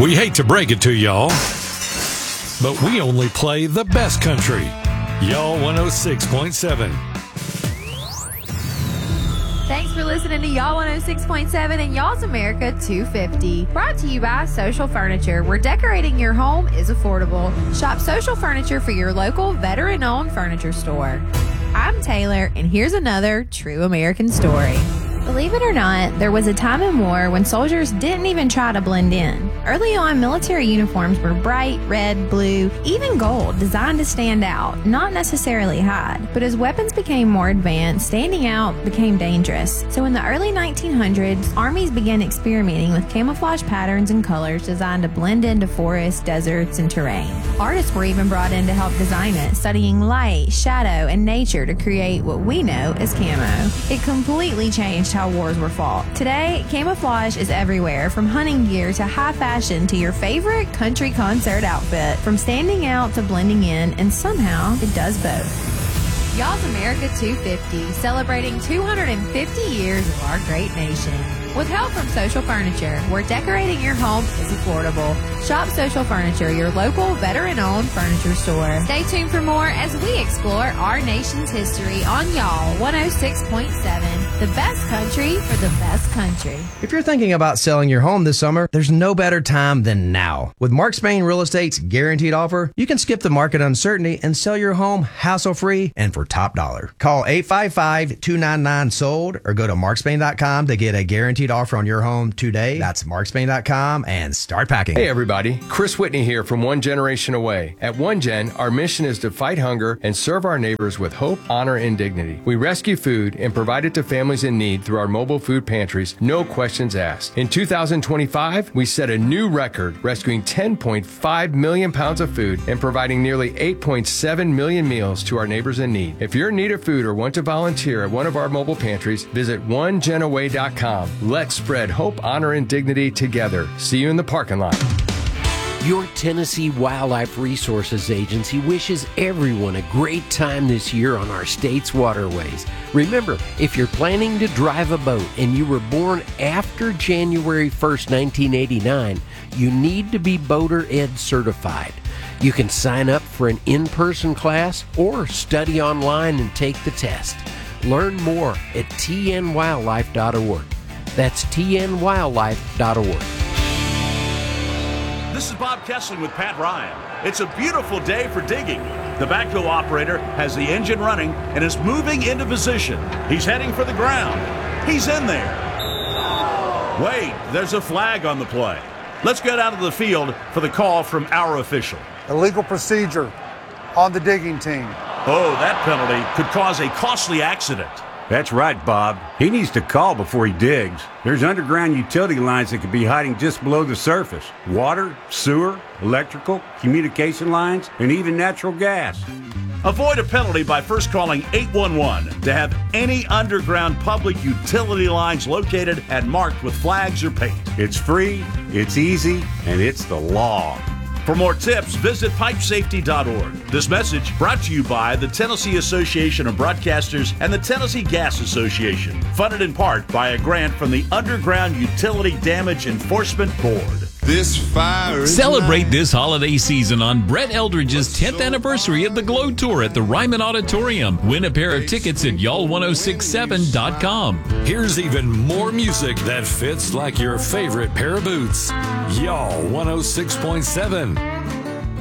We hate to break it to y'all, but we only play the best country. Y'all 106.7. Thanks for listening to Y'all 106.7 and Y'all's America 250. Brought to you by Social Furniture, where decorating your home is affordable. Shop Social Furniture for your local veteran-owned furniture store. I'm Taylor, and here's another true American story. Believe it or not, there was a time in war when soldiers didn't even try to blend in. Early on, military uniforms were bright red, blue, even gold, designed to stand out, not necessarily hide. But as weapons became more advanced, standing out became dangerous. So in the early 1900s, armies began experimenting with camouflage patterns and colors designed to blend into forests, deserts, and terrain. Artists were even brought in to help design it, studying light, shadow, and nature to create what we know as camo. It completely changed how wars were fought. Today, camouflage is everywhere, from hunting gear to high fashion to your favorite country concert outfit. From standing out to blending in, and somehow it does both. Y'all's America 250, celebrating 250 years of our great nation. With help from Social Furniture, where decorating your home is affordable. Shop Social Furniture, your local veteran-owned furniture store. Stay tuned for more as we explore our nation's history on Y'all 106.7, the best country for the best country. If you're thinking about selling your home this summer, there's no better time than now. With Mark Spain Real Estate's guaranteed offer, you can skip the market uncertainty and sell your home hassle-free and for top dollar. Call 855-299-SOLD or go to markspain.com to get a guaranteed offer on your home today. That's markspain.com and start packing. Hey everybody, Chris Whitney here from One Generation Away. At One Gen, our mission is to fight hunger and serve our neighbors with hope, honor, and dignity. We rescue food and provide it to families in need through our mobile food pantries, no questions asked. In 2025, we set a new record, rescuing 10.5 million pounds of food and providing nearly 8.7 million meals to our neighbors in need. If you're in need of food or want to volunteer at one of our mobile pantries, visit onegenaway.com. Let's spread hope, honor, and dignity together. See you in the parking lot. Your Tennessee Wildlife Resources Agency wishes everyone a great time this year on our state's waterways. Remember, if you're planning to drive a boat and you were born after January 1st, 1989, you need to be Boater Ed certified. You can sign up for an in-person class or study online and take the test. Learn more at tnwildlife.org. That's tnwildlife.org. This is Bob Kessling with Pat Ryan. It's a beautiful day for digging. The backhoe operator has the engine running and is moving into position. He's heading for the ground. He's in there. Wait, there's a flag on the play. Let's get out of the field for the call from our official. Illegal procedure on the digging team. Oh, that penalty could cause a costly accident. That's right, Bob. He needs to call before he digs. There's underground utility lines that could be hiding just below the surface. Water, sewer, electrical, communication lines, and even natural gas. Avoid a penalty by first calling 811 to have any underground public utility lines located and marked with flags or paint. It's free, it's easy, and it's the law. For more tips, visit pipesafety.org. This message brought to you by the Tennessee Association of Broadcasters and the Tennessee Gas Association, funded in part by a grant from the Underground Utility Damage Enforcement Board. This fire is Celebrate this holiday season on Brett Eldridge's 10th anniversary of the Glow Tour at the Ryman Auditorium. Win a pair of tickets at y'all1067.com. Here's even more music that fits like your favorite pair of boots. Y'all 106.7.